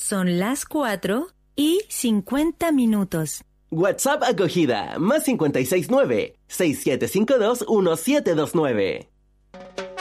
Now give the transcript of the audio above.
Son las 4:50. WhatsApp acogida, +569 6752 1729.